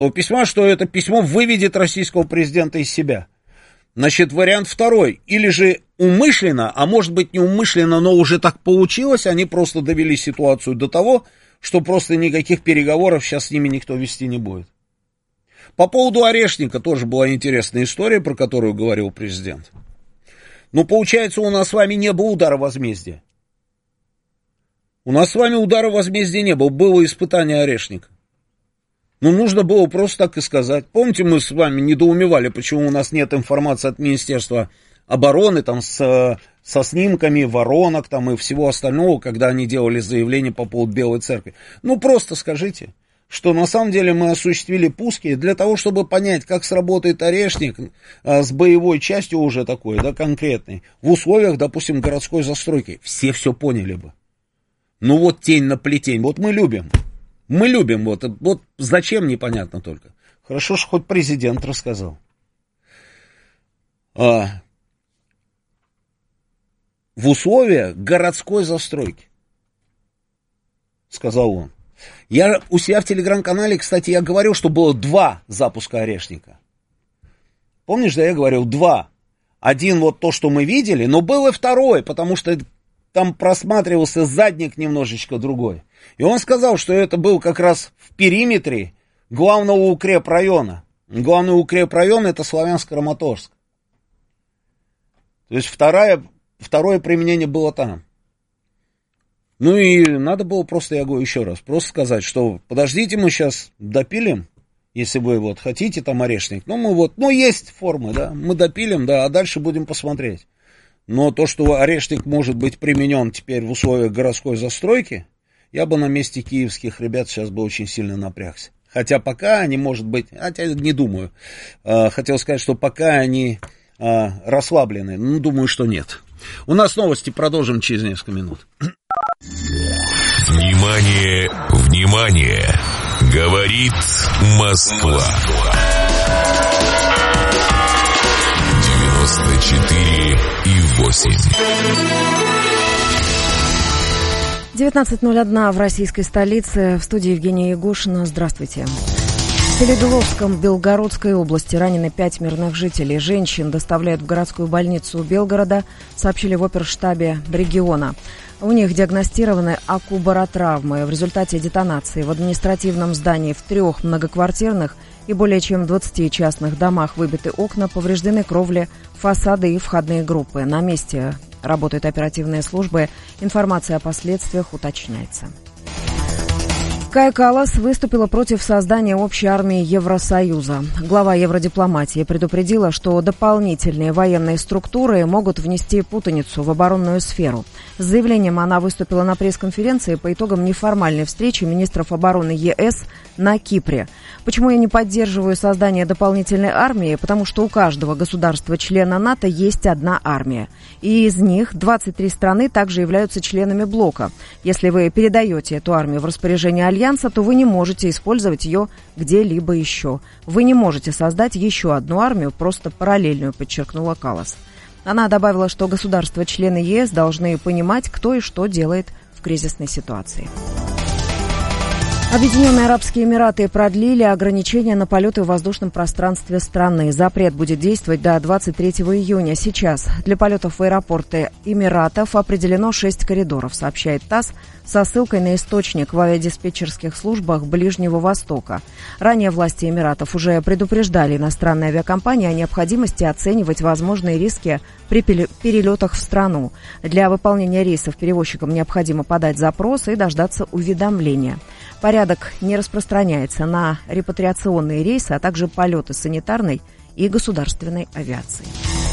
письма, что это письмо выведет российского президента из себя. Значит, вариант второй. Или же умышленно, а может быть неумышленно, но уже так получилось, они просто довели ситуацию до того, что просто никаких переговоров сейчас с ними никто вести не будет. По поводу Орешника тоже была интересная история, про которую говорил президент. Ну, получается, у нас с вами не было удара возмездия. У нас с вами удара возмездия не было, было испытание Орешника. Ну, нужно было просто так и сказать. Помните, мы с вами недоумевали, почему у нас нет информации от Министерства обороны, там, со снимками воронок, там, и всего остального, когда они делали заявление по поводу Белой Церкви. Ну, просто скажите, что на самом деле мы осуществили пуски для того, чтобы понять, как сработает Орешник с боевой частью уже такой, да, конкретной, в условиях, допустим, городской застройки. Все поняли бы. Ну, вот тень на плетень, вот мы любим. Мы любим, вот зачем, непонятно только. Хорошо, что хоть президент рассказал. В условиях городской застройки, сказал он. Я у себя в телеграм-канале, кстати, я говорил, что было 2 запуска Орешника. Помнишь, да, я говорил 2. Один вот то, что мы видели, но был и второй, потому что там просматривался задник немножечко другой. И он сказал, что это был как раз в периметре главного укрепрайона. Главный укрепрайон — это Славянск-Краматорск. То есть второе применение было там. Ну и надо было просто, я говорю еще раз, просто сказать, что подождите, мы сейчас допилим, если вы вот хотите там Орешник. Есть формы, да, мы допилим, да, а дальше будем посмотреть. Но то, что Орешник может быть применен теперь в условиях городской застройки, я бы на месте киевских ребят сейчас бы очень сильно напрягся. Хотя пока они, может быть, хотя не думаю, хотел сказать, что пока они расслаблены, но думаю, что нет. У нас новости, продолжим через несколько минут. Внимание, внимание! Говорит Москва. 94,8. 19:01 в российской столице. В студии Евгения Ягушина. Здравствуйте. В Селидуловском Белгородской области ранены 5 мирных жителей. Женщин доставляют в городскую больницу Белгорода, сообщили в оперштабе региона. У них диагностированы акубаротравмы. В результате детонации в административном здании в 3 многоквартирных и более чем 20 частных домах выбиты окна, повреждены кровли, фасады и входные группы. На месте работают оперативные службы. Информация о последствиях уточняется. Кая Каллас выступила против создания общей армии Евросоюза. Глава евродипломатии предупредила, что дополнительные военные структуры могут внести путаницу в оборонную сферу. С заявлением она выступила на пресс-конференции по итогам неформальной встречи министров обороны ЕС на Кипре. Почему я не поддерживаю создание дополнительной армии? Потому что у каждого государства-члена НАТО есть одна армия. И из них 23 страны также являются членами блока. Если вы передаете эту армию в распоряжение Альянса, то вы не можете использовать ее где-либо еще. Вы не можете создать еще одну армию, просто параллельную, подчеркнула Каллас. Она добавила, что государства-члены ЕС должны понимать, кто и что делает в кризисной ситуации. Объединенные Арабские Эмираты продлили ограничения на полеты в воздушном пространстве страны. Запрет будет действовать до 23 июня. Сейчас для полетов в аэропорты Эмиратов определено 6 коридоров, сообщает ТАСС со ссылкой на источник в авиадиспетчерских службах Ближнего Востока. Ранее власти Эмиратов уже предупреждали иностранные авиакомпании о необходимости оценивать возможные риски при перелетах в страну. Для выполнения рейсов перевозчикам необходимо подать запрос и дождаться уведомления. Порядок не распространяется на репатриационные рейсы, а также полеты санитарной и государственной авиации.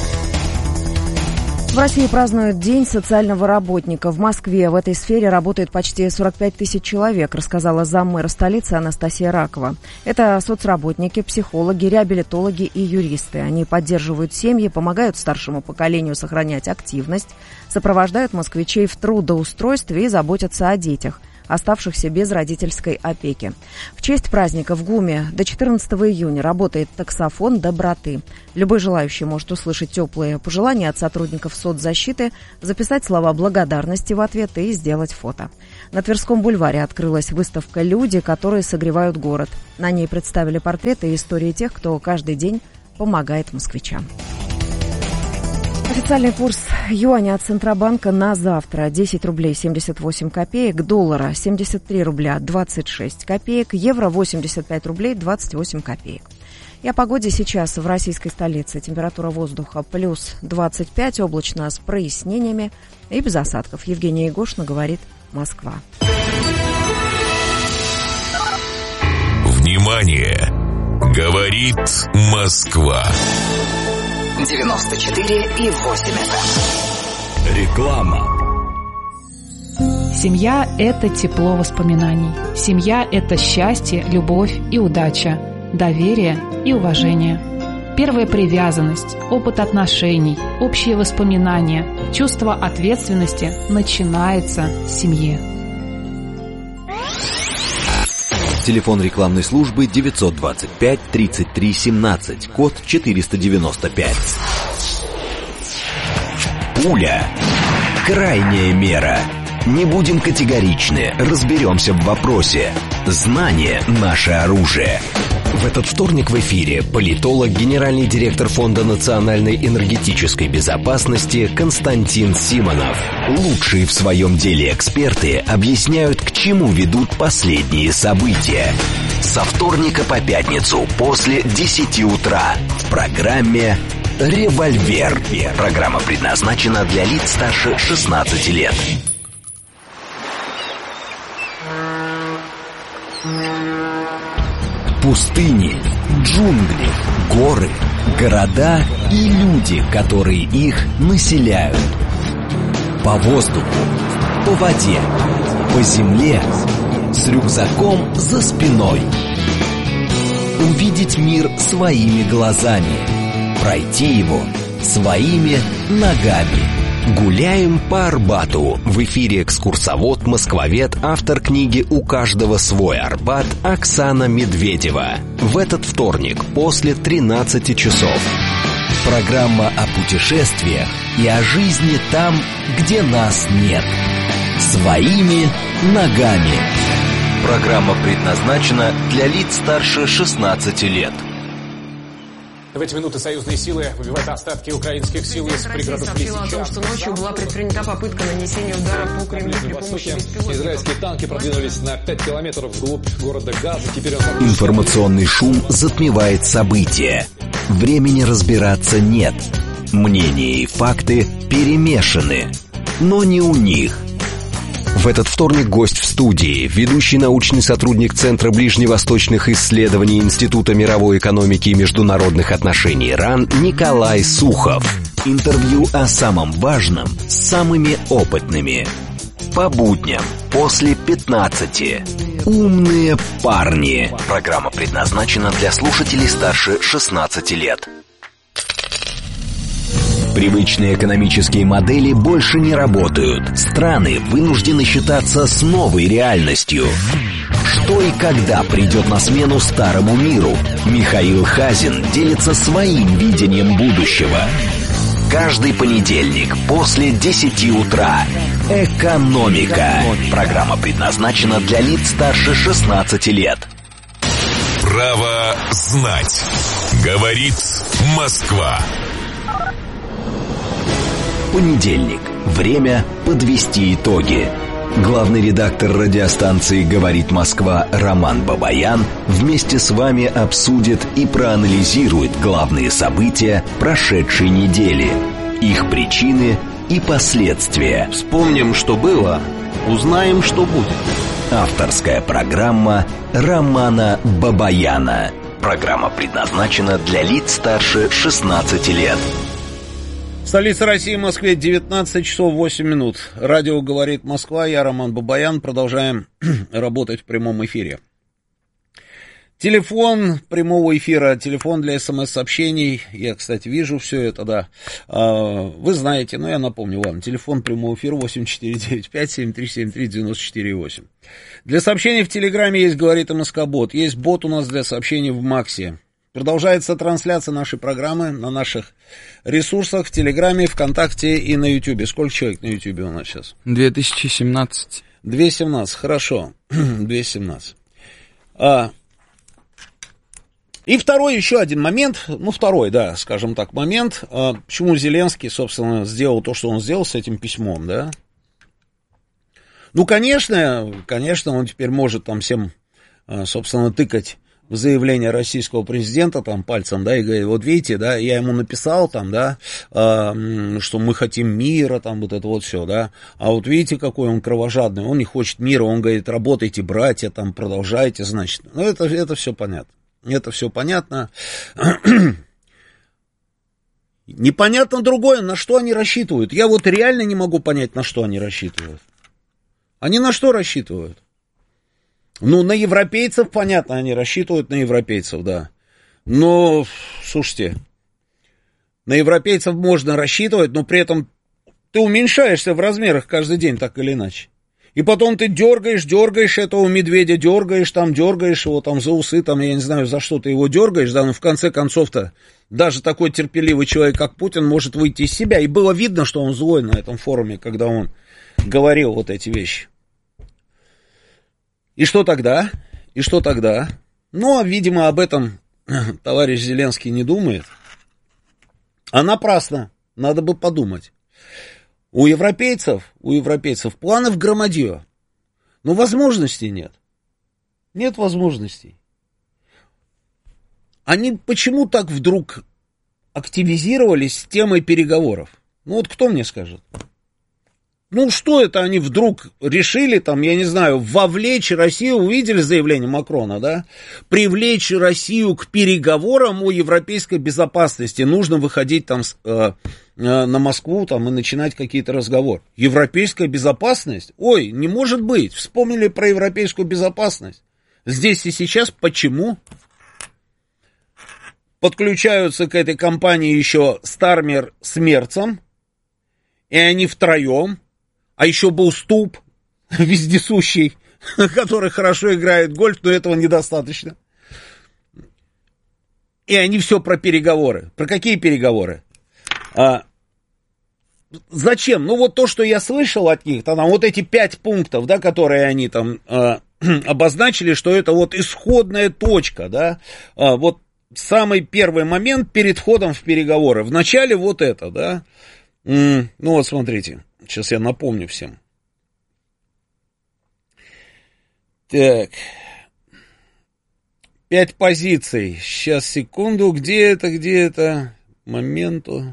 В России празднуют День социального работника. В Москве в этой сфере работает почти 45 тысяч человек, рассказала заммэра столицы Анастасия Ракова. Это соцработники, психологи, реабилитологи и юристы. Они поддерживают семьи, помогают старшему поколению сохранять активность, сопровождают москвичей в трудоустройстве и заботятся о детях. оставшихся без родительской опеки. В честь праздника в ГУМе до 14 июня работает таксофон доброты. Любой желающий может услышать теплые пожелания от сотрудников соцзащиты, записать слова благодарности в ответ и сделать фото. На Тверском бульваре открылась выставка «Люди, которые согревают город». На ней представили портреты и истории тех, кто каждый день помогает москвичам. Официальный курс юаня от Центробанка на завтра: 10 рублей 78 копеек, доллара 73 рубля 26 копеек, евро 85 рублей 28 копеек. И о погоде сейчас в российской столице. Температура воздуха плюс 25, облачно с прояснениями и без осадков. Евгения Егошина, говорит Москва. Внимание! Говорит Москва. 94,8 FM. Реклама. Семья – это тепло воспоминаний. Семья – это счастье, любовь и удача, доверие и уважение. Первая привязанность, опыт отношений, общие воспоминания, чувство ответственности начинается с семьи. Телефон рекламной службы 925 33 17, код 495. Пуля. Крайняя мера. Не будем категоричны, разберемся в вопросе. Знание – наше оружие. В этот вторник в эфире политолог, генеральный директор Фонда национальной энергетической безопасности Константин Симонов. Лучшие в своем деле эксперты объясняют, к чему ведут последние события. Со вторника по пятницу после 10 утра в программе «Револьвер». Программа предназначена для лиц старше 16 лет. Пустыни, джунгли, горы, города и люди, которые их населяют. По воздуху, по воде, по земле, с рюкзаком за спиной. Увидеть мир своими глазами, пройти его своими ногами. Гуляем по Арбату. В эфире экскурсовод-москвовед, автор книги «У каждого свой Арбат» Оксана Медведева. В этот вторник после 13 часов. Программа о путешествиях и о жизни там, где нас нет. Своими ногами. Программа предназначена для лиц старше 16 лет. В эти минуты союзные силы выбивают остатки украинских сил из пригородов Лисичанска. о том, что ночью была предпринята попытка нанесения удара по Кремлю при помощи беспилотников. Израильские танки продвинулись на 5 километров вглубь города Газа. Теперь Информационный шум затмевает события. Времени разбираться нет. Мнения и факты перемешаны. Но не у них. В этот вторник гость в студии, ведущий научный сотрудник Центра ближневосточных исследований Института мировой экономики и международных отношений РАН Николай Сухов. Интервью о самом важном с самыми опытными. По будням после 15. Умные парни. Программа предназначена для слушателей старше 16 лет. Привычные экономические модели больше не работают. Страны вынуждены считаться с новой реальностью. Что и когда придет на смену старому миру? Михаил Хазин делится своим видением будущего. Каждый понедельник после 10 утра. Экономика. Программа предназначена для лиц старше 16 лет. Право знать. Говорит Москва. Понедельник. Время подвести итоги. Главный редактор радиостанции «Говорит Москва» Роман Бабаян вместе с вами обсудит и проанализирует главные события прошедшей недели, их причины и последствия. Вспомним, что было, узнаем, что будет. Авторская программа Романа Бабаяна. Программа предназначена для лиц старше 16 лет. Столица России, в Москве, 19 часов 8 минут. Радио «Говорит Москва», я Роман Бабаян. Продолжаем работать в прямом эфире. Телефон прямого эфира, телефон для смс-сообщений. Я, кстати, вижу все это, да. Вы знаете, но я напомню вам. Телефон прямого эфира 8495-7373-94-8. Для сообщений в Телеграме есть «Говорит МСК-бот». Есть бот у нас для сообщений в Максе. Продолжается трансляция нашей программы на наших ресурсах в Телеграме, ВКонтакте и на Ютубе. Сколько человек на Ютубе у нас сейчас? 2017. 217, хорошо. 217. И второй еще один момент, второй, да, скажем так, момент, почему Зеленский, собственно, сделал то, что он сделал с этим письмом, да. Конечно, он теперь может там всем, собственно, тыкать в заявление российского президента там пальцем, да, и говорит, вот видите, да, я ему написал там, да, что мы хотим мира, там, вот это вот все, да, а вот видите, какой он кровожадный, он не хочет мира, он говорит, работайте, братья, там, продолжайте, значит, это все понятно. Это все понятно. Непонятно другое, на что они рассчитывают. Я вот реально не могу понять, на что они рассчитывают. Они на что рассчитывают? На европейцев, понятно, они рассчитывают на европейцев, да. Но, слушайте, на европейцев можно рассчитывать, но при этом ты уменьшаешься в размерах каждый день, так или иначе. И потом ты дергаешь этого медведя, дергаешь его там за усы, там, я не знаю, за что ты его дергаешь, да, но в конце концов-то даже такой терпеливый человек, как Путин, может выйти из себя. И было видно, что он злой на этом форуме, когда он говорил вот эти вещи. И что тогда? Видимо, об этом товарищ Зеленский не думает. А напрасно, надо бы подумать. У европейцев планов громадье, но возможностей нет. Нет возможностей. Они почему так вдруг активизировались с темой переговоров? Вот кто мне скажет? Что это они вдруг решили, там, я не знаю, вовлечь Россию, увидели заявление Макрона, да? Привлечь Россию к переговорам о европейской безопасности. Нужно выходить там на Москву там, и начинать какие-то разговоры. Европейская безопасность? Ой, не может быть. Вспомнили про европейскую безопасность. Здесь и сейчас почему? Подключаются к этой компании еще Стармер с Мерцем, и они втроем. А еще был Ступ, вездесущий, который хорошо играет в гольф, но этого недостаточно. И они все про переговоры. Про какие переговоры? Зачем? Вот то, что я слышал от них, там, вот эти 5 пунктов, да, которые они там обозначили, что это вот исходная точка, да, вот самый первый момент перед входом в переговоры. Вначале вот это, да. Вот смотрите. Сейчас я напомню всем. Так. 5 позиций. Сейчас, секунду. Где это? Моменту.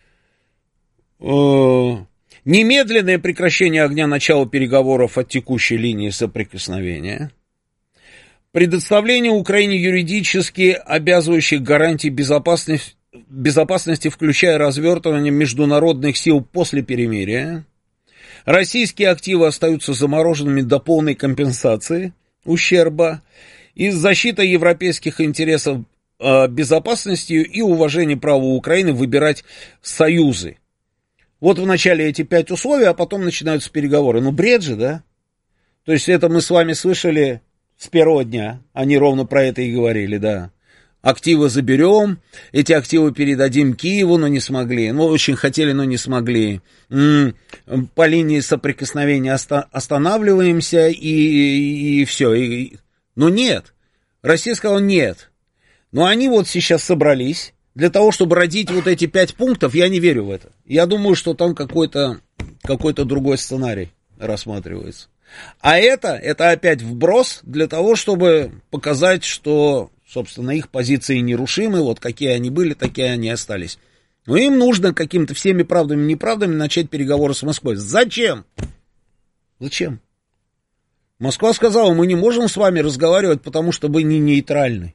Немедленное прекращение огня, начала переговоров от текущей линии соприкосновения. Предоставление Украине юридически обязывающих гарантий безопасности, включая развертывание международных сил после перемирия. Российские активы остаются замороженными до полной компенсации ущерба. И защита европейских интересов безопасностью и уважение права Украины выбирать союзы. Вот вначале эти 5 условий, а потом начинаются переговоры. Бред же, да? То есть это мы с вами слышали с первого дня. Они ровно про это и говорили, да. Активы заберем, эти активы передадим Киеву, но не смогли. Очень хотели, но не смогли. По линии соприкосновения останавливаемся и все. Но нет. Россия сказала нет. Но они вот сейчас собрались для того, чтобы родить вот эти 5 пунктов. Я не верю в это. Я думаю, что там какой-то другой сценарий рассматривается. А это опять вброс для того, чтобы показать, что... Собственно, их позиции нерушимы, вот какие они были, такие они остались. Но им нужно какими-то всеми правдами и неправдами начать переговоры с Москвой. Зачем? Москва сказала, мы не можем с вами разговаривать, потому что вы не нейтральны.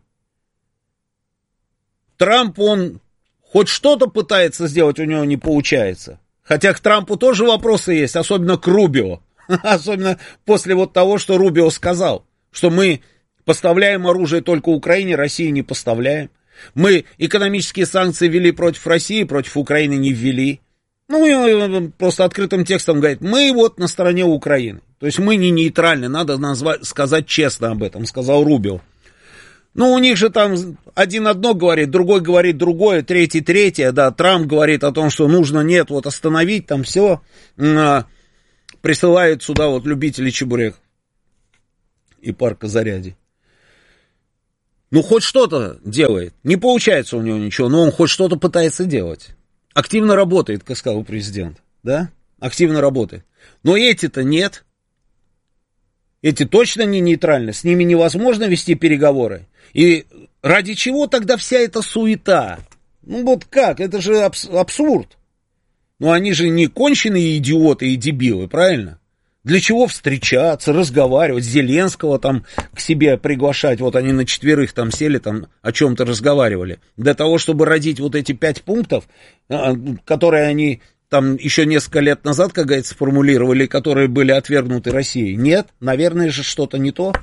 Трамп, он хоть что-то пытается сделать, у него не получается. Хотя к Трампу тоже вопросы есть, особенно к Рубио. Особенно после вот того, что Рубио сказал, что мы Поставляем оружие только Украине, России не поставляем. Мы экономические санкции ввели против России, против Украины не ввели. Ну, просто открытым текстом говорит, мы вот на стороне Украины. То есть мы не нейтральны, надо сказать честно об этом, сказал Рубио. Ну, у них же там один одно говорит, другой говорит другое, третий третье, да, Трамп говорит о том, что нужно, нет, вот остановить там все, присылает сюда вот любителей чебурек и парка Зарядье. Ну, хоть что-то делает, не получается у него ничего, но он хоть что-то пытается делать. Активно работает, как сказал президент, да, активно работает. Но эти-то нет, эти точно не нейтральны, с ними невозможно вести переговоры. И ради чего тогда вся эта суета? Ну вот как, это же абсурд. Ну они же не конченые идиоты и дебилы, правильно? Для чего встречаться, разговаривать, Зеленского там к себе приглашать, вот они на 4 там сели, там о чем-то разговаривали. Для того, чтобы родить вот эти 5 пунктов, которые они там еще несколько лет назад, как говорится, сформулировали, которые были отвергнуты Россией. Нет, наверное же что-то не то.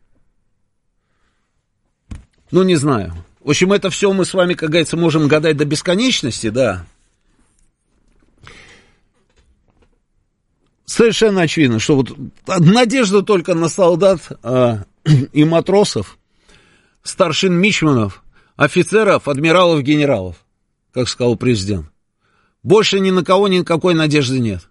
Ну, не знаю. В общем, это все мы с вами, как говорится, можем гадать до бесконечности, да. Совершенно очевидно, что вот надежда только на солдат и матросов, старшин мичманов, офицеров, адмиралов, генералов, как сказал президент. Больше ни на кого никакой надежды нет.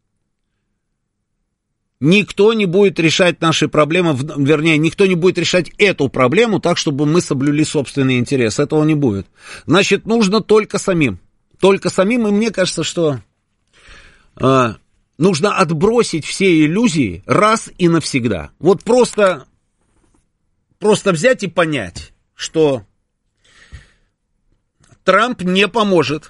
Никто не будет решать наши проблемы, вернее, никто не будет решать эту проблему так, чтобы мы соблюли собственный интерес. Этого не будет. Значит, нужно только самим. Только самим, и мне кажется, что нужно отбросить все иллюзии раз и навсегда. Вот просто взять и понять, что Трамп не поможет.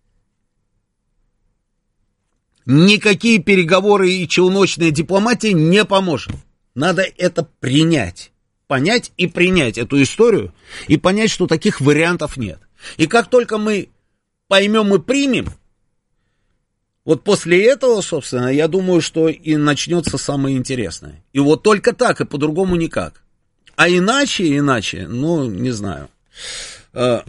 Никакие переговоры и челночная дипломатия не поможет. Надо это принять. Понять и принять эту историю. И понять, что таких вариантов нет. И как только мы поймем и примем, вот после этого, собственно, я думаю, что и начнется самое интересное. И вот только так, и по-другому никак. А иначе, ну, не знаю. Ну,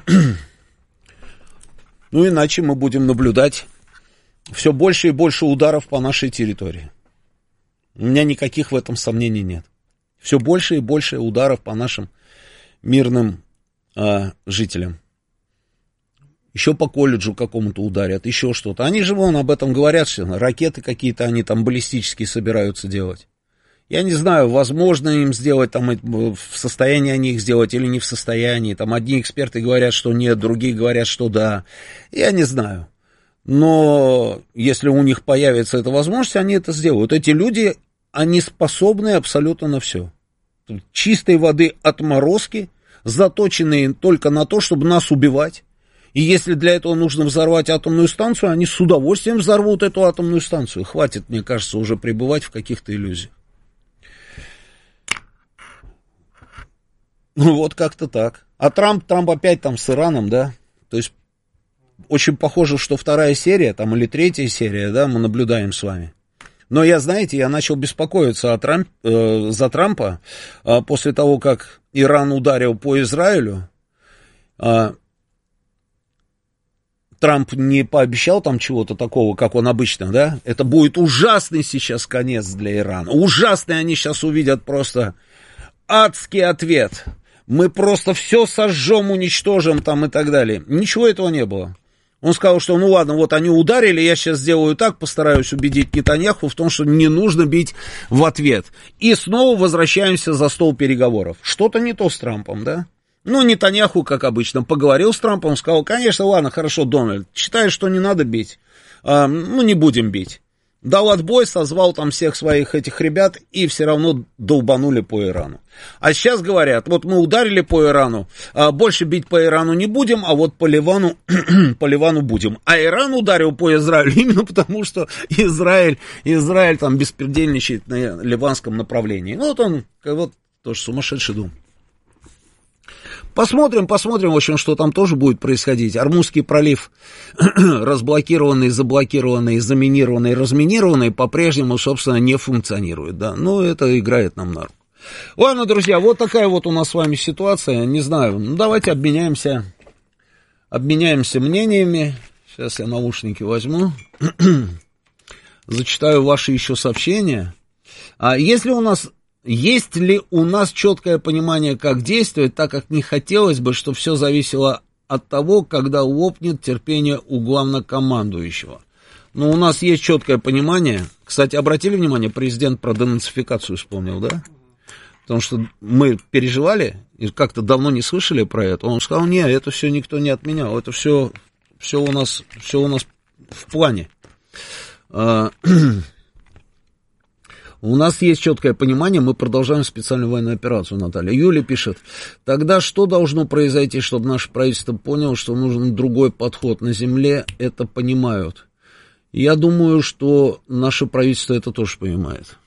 иначе мы будем наблюдать все больше и больше ударов по нашей территории. У меня никаких в этом сомнений нет. Все больше и больше ударов по нашим мирным жителям. Еще по колледжу какому-то ударят, еще что-то. Они же вон об этом говорят, что ракеты какие-то они там баллистические собираются делать. Я не знаю, возможно им сделать, там, в состоянии они их сделать или не в состоянии. Там одни эксперты говорят, что нет, другие говорят, что да. Я не знаю. Но если у них появится эта возможность, они это сделают. Эти люди, они способны абсолютно на все. Чистой воды отморозки, заточенные только на то, чтобы нас убивать. И если для этого нужно взорвать атомную станцию, они с удовольствием взорвут эту атомную станцию. Хватит, мне кажется, уже пребывать в каких-то иллюзиях. Ну вот как-то так. А Трамп опять там с Ираном, да? То есть очень похоже, что 2-я серия, там, или 3-я серия, да, мы наблюдаем с вами. Но я начал беспокоиться за Трампа после того, как Иран ударил по Израилю. Трамп не пообещал там чего-то такого, как он обычно, да? Это будет ужасный сейчас конец для Ирана. Ужасный, они сейчас увидят просто адский ответ. Мы просто все сожжем, уничтожим там и так далее. Ничего этого не было. Он сказал, что ну ладно, вот они ударили, я сейчас сделаю так, постараюсь убедить Нетаньяху в том, что не нужно бить в ответ. И снова возвращаемся за стол переговоров. Что-то не то с Трампом, да? Ну, Нетаньяху, как обычно, поговорил с Трампом, сказал, конечно, ладно, хорошо, Дональд, считаешь, что не надо бить, ну, не будем бить. Дал отбой, созвал там всех своих этих ребят и все равно долбанули по Ирану. А сейчас говорят, вот мы ударили по Ирану, больше бить по Ирану не будем, а вот по Ливану будем. А Иран ударил по Израилю именно потому, что Израиль там беспредельничает на ливанском направлении. Ну, вот он, вот тоже сумасшедший дом. Посмотрим, в общем, что там тоже будет происходить. Ормузский пролив разблокированный, заблокированный, заминированный, разминированный по-прежнему, собственно, не функционирует, да. Но это играет нам на руку. Ладно, друзья, вот такая вот у нас с вами ситуация. Не знаю, ну давайте обменяемся мнениями. Сейчас я наушники возьму. Зачитаю ваши еще сообщения. Есть ли у нас четкое понимание, как действовать, так как не хотелось бы, чтобы все зависело от того, когда лопнет терпение у главнокомандующего? Но у нас есть четкое понимание. Кстати, обратили внимание, президент про денацификацию вспомнил, да? Потому что мы переживали и как-то давно не слышали про это. Он сказал, нет, это все никто не отменял, это все у нас в плане. У нас есть четкое понимание, мы продолжаем специальную военную операцию, Наталья. Юля пишет, тогда что должно произойти, чтобы наше правительство поняло, что нужен другой подход на земле, это понимают. Я думаю, что наше правительство это тоже понимает.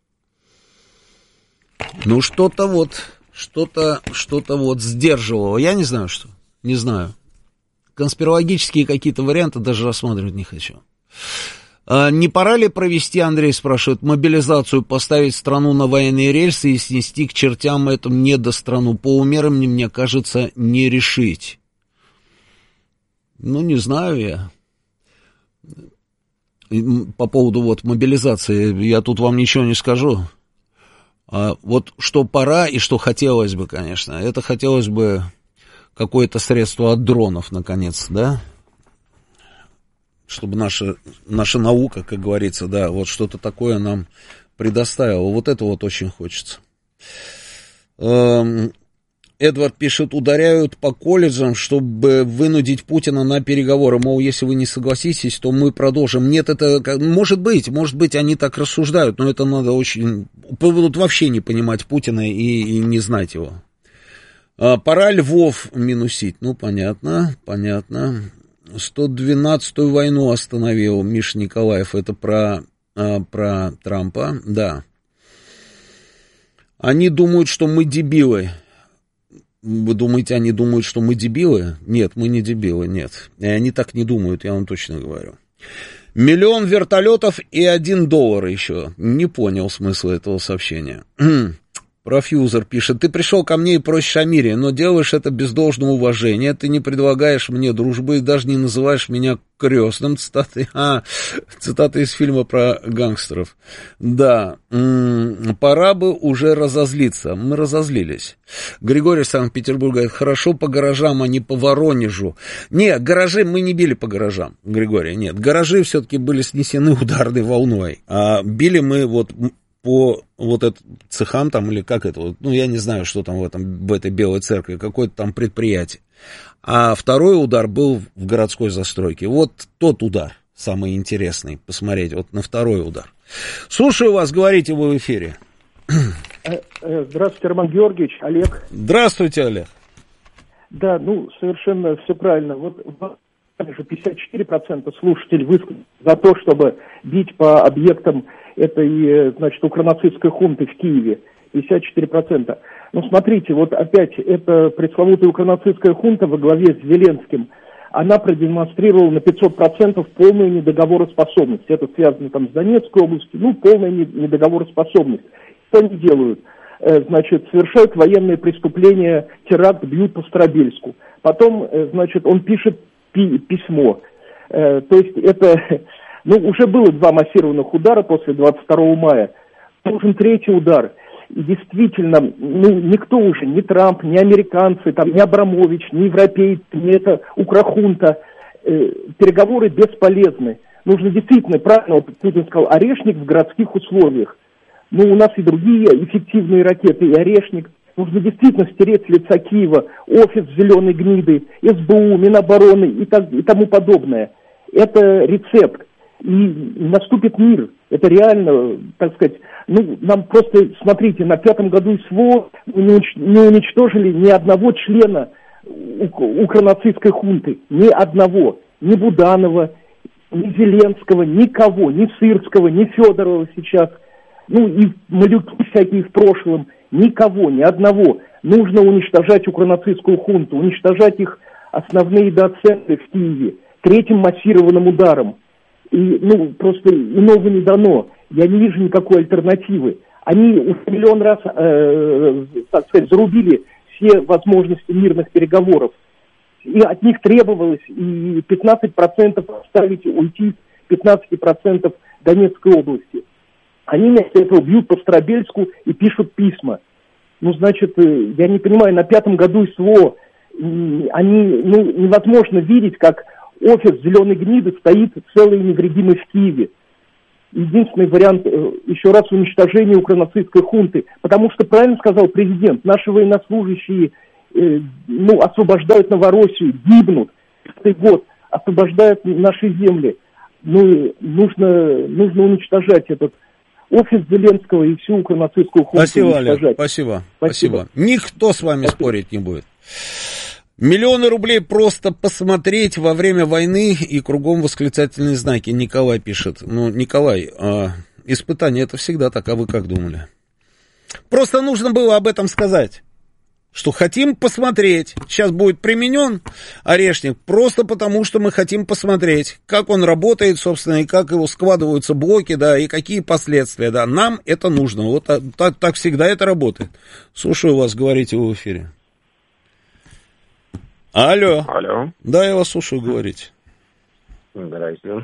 Ну, что-то вот сдерживало. Я не знаю, что. Не знаю. Конспирологические какие-то варианты даже рассматривать не хочу. Не пора ли провести, Андрей спрашивает, мобилизацию, поставить страну на военные рельсы и снести к чертям эту недострану? По умерам, мне кажется, не решить. Ну, не знаю я. По поводу вот мобилизации, я тут вам ничего не скажу. Вот что пора и что хотелось бы, конечно, это хотелось бы какое-то средство от дронов, наконец, да? Чтобы наша наука, как говорится, да, вот что-то такое нам предоставила. Вот это вот очень хочется. Эдвард пишет, ударяют по колледжам, чтобы вынудить Путина на переговоры. Мол, если вы не согласитесь, то мы продолжим. Нет, это может быть, они так рассуждают, но это надо очень... Будут вообще не понимать Путина и не знать его. Пора Львов минусить. Ну, понятно. 112-ю войну остановил Миша Николаев. Это про Трампа, да. Они думают, что мы дебилы. Вы думаете, они думают, что мы дебилы? Нет, мы не дебилы, нет. И они так не думают, я вам точно говорю. 1 миллион вертолетов и $1 еще. Не понял смысла этого сообщения. Профьюзер пишет, ты пришел ко мне и просишь о мире, но делаешь это без должного уважения, ты не предлагаешь мне дружбы и даже не называешь меня крестным. Цитата из фильма про гангстеров. Да, пора бы уже разозлиться. Мы разозлились. Григорий Санкт-Петербург говорит, хорошо по гаражам, а не по Воронежу. Нет, гаражи мы не били по гаражам, Григорий, нет. Гаражи все-таки были снесены ударной волной, а били мы вот... по вот этим цехам там, или как это, ну, я не знаю, что там в этой Белой Церкви, какое-то там предприятие. А второй удар был в городской застройке. Вот тот удар, самый интересный, посмотреть, вот на второй удар. Слушаю вас, говорите вы в эфире. Здравствуйте, Роман Георгиевич, Олег. Здравствуйте, Олег. Да, ну, совершенно все правильно. Вот же 54% слушателей высказали за то, чтобы бить по объектам этой, значит, укронацистской хунты в Киеве. 54%. Ну, смотрите, вот опять эта пресловутая укронацистская хунта во главе с Зеленским, она продемонстрировала на 500% полную недоговороспособность. Это связано там с Донецкой областью, ну, полная недоговороспособность. Что они делают? Значит, совершают военные преступления, теракт, бьют по Старобельску. Потом, значит, он пишет письмо. То есть это, ну, уже было 2 массированных удара после 22 мая. Нужен 3-й удар. И действительно, ну, никто уже, ни Трамп, ни американцы, там, ни Абрамович, ни европейцы, ни это укрохунта, переговоры бесполезны. Нужно действительно, правильно, вот Путин сказал, орешник в городских условиях. Ну, у нас и другие эффективные ракеты, и орешник. Нужно действительно стереть с лица Киева офис зеленой гниды, СБУ, Минобороны и тому подобное. Это рецепт. И наступит мир. Это реально, так сказать, ну, нам просто, смотрите, на 5-м году СВО не уничтожили ни одного члена укронацистской хунты. Ни одного. Ни Буданова, ни Зеленского, никого. Ни Сырского, ни Федорова сейчас. Ну, и малюки всякие в прошлом. Никого, ни одного. Нужно уничтожать укронацистскую хунту, уничтожать их основные доценты в Киеве 3-м массированным ударом. И, ну, просто иного не дано. Я не вижу никакой альтернативы. Они уже миллион раз, так сказать, зарубили все возможности мирных переговоров. И от них требовалось и 15% оставить, уйти с 15% Донецкой области. Они вместо этого бьют по Старобельску и пишут письма. Ну, значит, я не понимаю, на 5-м году СВО невозможно видеть, как офис «Зеленой гниды» стоит целый и невредимый в Киеве. Единственный вариант, еще раз, уничтожение укронацистской хунты. Потому что, правильно сказал президент, наши военнослужащие освобождают Новороссию, гибнут. Каждый год освобождают наши земли. Нужно уничтожать этот офис Зеленского и всю укронацистскую хунту. Спасибо, Олег, спасибо. Никто с вами спорить не будет. Миллионы рублей просто посмотреть во время войны и кругом восклицательные знаки. Николай пишет. Николай, испытание это всегда так, а вы как думали? Просто нужно было об этом сказать. Что хотим посмотреть. Сейчас будет применен орешник просто потому, что мы хотим посмотреть, как он работает, собственно, и как его складываются блоки, да, и какие последствия, да. Нам это нужно. Вот так всегда это работает. Слушаю вас, говорите вы в эфире. Алло. Да, я вас слушаю, говорите. Здрасте.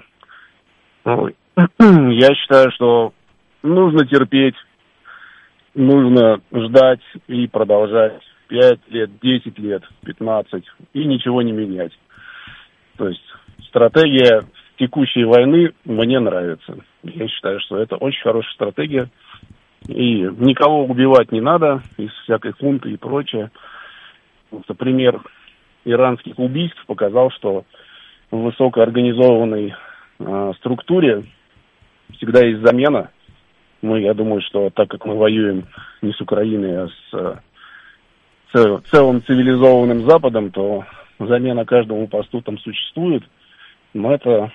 Я считаю, что нужно терпеть, нужно ждать и продолжать 5 лет, 10 лет, 15, и ничего не менять. То есть стратегия текущей войны мне нравится. Я считаю, что это очень хорошая стратегия. И никого убивать не надо из всякой хунты и прочее. Пример иранских убийств показал, что в высокоорганизованной структуре всегда есть замена. Я думаю, что так как мы воюем не с Украиной, а с целым цивилизованным Западом, то замена каждому посту там существует. Но это,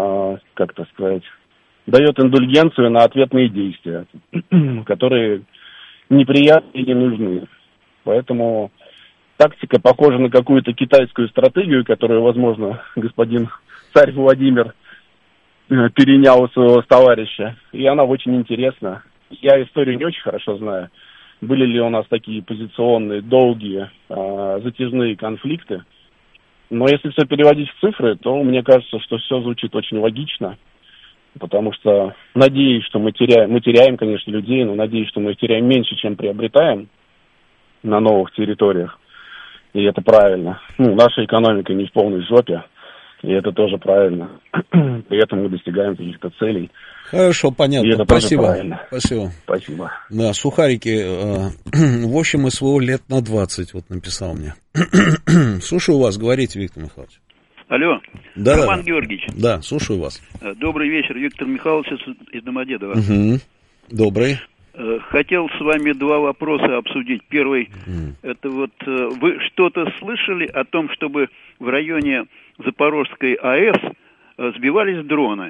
дает индульгенцию на ответные действия, которые неприятны и не нужны. Поэтому тактика похожа на какую-то китайскую стратегию, которую, возможно, господин царь Владимир перенял у своего товарища. И она очень интересна. Я историю не очень хорошо знаю. Были ли у нас такие позиционные, долгие, затяжные конфликты. Но если все переводить в цифры, то мне кажется, что все звучит очень логично. Потому что надеюсь, что мы теряем, конечно, людей, но надеюсь, что мы их теряем меньше, чем приобретаем на новых территориях. И это правильно. Наша экономика не в полной жопе, и это тоже правильно. При этом мы достигаем каких-то целей. Хорошо, понятно. И это Спасибо. тоже правильно. Спасибо. Да, сухарики, в общем, СВО лет на 20, вот написал мне. Слушаю вас, говорите, Виктор Михайлович. Алло, да, Роман Георгиевич. Да, слушаю вас. Добрый вечер, Виктор Михайлович из Домодедово. Угу. Добрый. Хотел с вами два вопроса обсудить. Первый, это вот вы что-то слышали о том, чтобы в районе Запорожской АЭС сбивались дроны?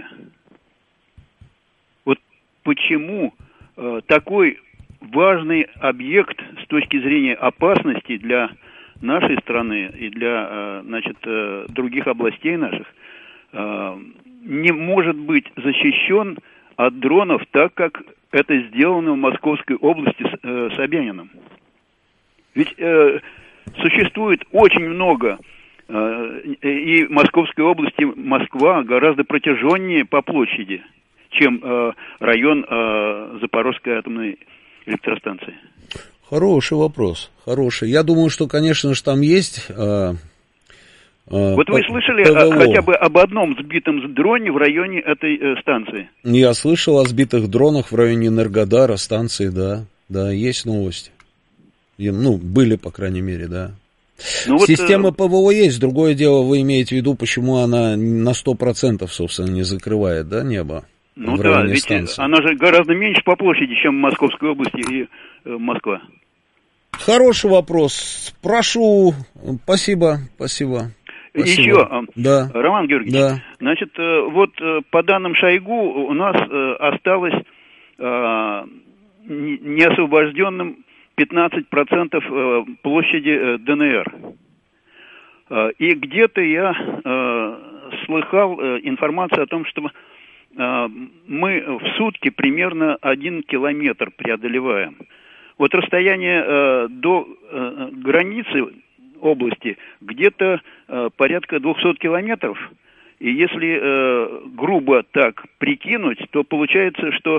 Вот почему такой важный объект с точки зрения опасности для нашей страны и для, других областей наших не может быть защищен от дронов так, как это сделано в Московской области с Собяниным. Ведь существует очень много, и в Московской области Москва гораздо протяженнее по площади, чем район Запорожской атомной электростанции. Хороший вопрос, хороший. Я думаю, что, конечно же, там есть... Вот вы слышали хотя бы об одном сбитом дроне в районе этой станции? Я слышал о сбитых дронах в районе Энергодара, станции, да. Да, есть новости. Были, по крайней мере, да. Система ПВО есть. Другое дело, вы имеете в виду, почему она на 100%, собственно, не закрывает, да, небо? Ну да, ведь станции. Она же гораздо меньше по площади, чем в Московской области и Москва. Хороший вопрос. Спрошу. Спасибо. Еще, да. Роман Георгиевич, да. По данным Шойгу у нас осталось неосвобожденным 15% площади ДНР. И где-то я слыхал информацию о том, что мы в сутки примерно 1 километр преодолеваем. Вот расстояние до границы области где-то порядка 200 километров. И если грубо так прикинуть, то получается, что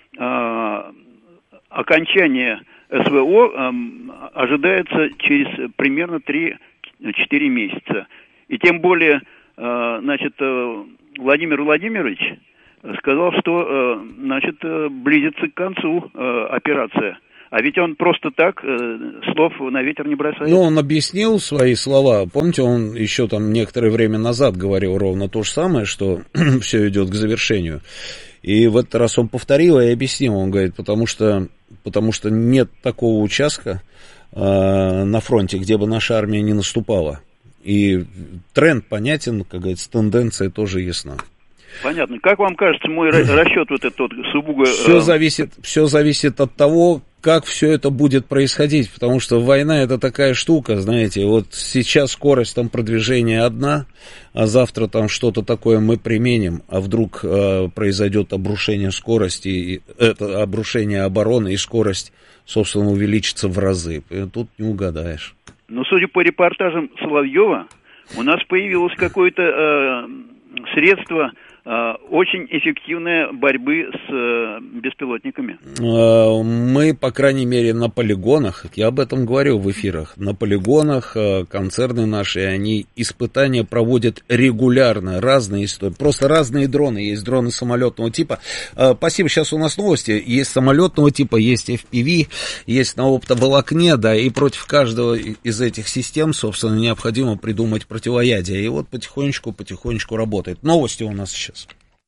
окончание СВО ожидается через примерно 3-4 месяца. И тем более, значит, Владимир Владимирович сказал, что, значит, близится к концу операция. А ведь он просто так слов на ветер не бросает. Ну, он объяснил свои слова. Помните, он еще там некоторое время назад говорил ровно то же самое, что все идет к завершению. И в этот раз он повторил и объяснил. Он говорит, потому что нет такого участка на фронте, где бы наша армия не наступала. И тренд понятен, как говорится, тенденция тоже ясна. Понятно. Как вам кажется, мой расчет вот этот сугубо... Все зависит от того, как все это будет происходить, потому что война это такая штука, знаете, вот сейчас скорость там продвижения одна, а завтра там что-то такое мы применим, а вдруг произойдет обрушение скорости, это обрушение обороны, и скорость, собственно, увеличится в разы. И тут не угадаешь. Но судя по репортажам Соловьева, у нас появилось какое-то средство очень эффективной борьбы с беспилотниками. Мы, по крайней мере, на полигонах, я об этом говорил в эфирах, на полигонах концерны наши, они испытания проводят регулярно, разные истории, просто разные дроны, есть дроны самолетного типа. Спасибо, сейчас у нас новости, есть самолетного типа, есть FPV, есть на оптоволокне, да, и против каждого из этих систем, собственно, необходимо придумать противоядие, и вот потихонечку работает. Новости у нас сейчас.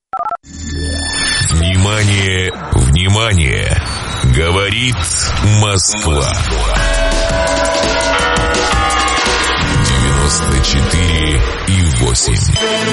Внимание, внимание! Говорит Москва. 94,8.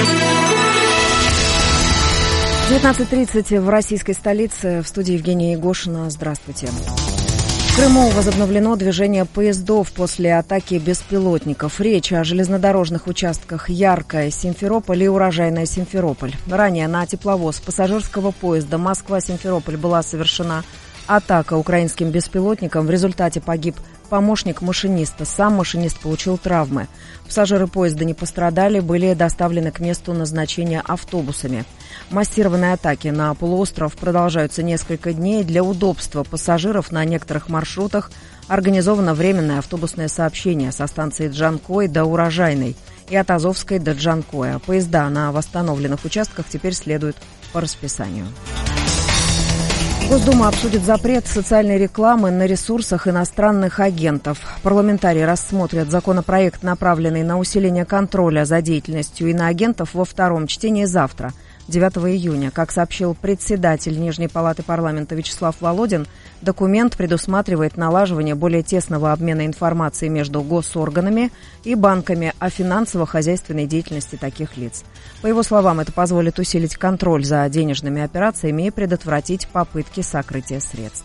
19:30 в российской столице. В студии Евгения Егошина. Здравствуйте. В Крыму возобновлено движение поездов после атаки беспилотников. Речь о железнодорожных участках Яркая, Симферополь и Урожайная, Симферополь. Ранее на тепловоз пассажирского поезда Москва-Симферополь была совершена атака украинским беспилотником. В результате погиб помощник машиниста. Сам машинист получил травмы. Пассажиры поезда не пострадали, были доставлены к месту назначения автобусами. Массированные атаки на полуостров продолжаются несколько дней. Для удобства пассажиров на некоторых маршрутах организовано временное автобусное сообщение со станции Джанкой до Урожайной и от Азовской до Джанкоя. Поезда на восстановленных участках теперь следуют по расписанию. Госдума обсудит запрет социальной рекламы на ресурсах иностранных агентов. Парламентарии рассмотрят законопроект, направленный на усиление контроля за деятельностью иноагентов, во втором чтении завтра, 9 июня. Как сообщил председатель Нижней палаты парламента Вячеслав Володин, документ предусматривает налаживание более тесного обмена информацией между госорганами и банками о финансово-хозяйственной деятельности таких лиц. По его словам, это позволит усилить контроль за денежными операциями и предотвратить попытки сокрытия средств.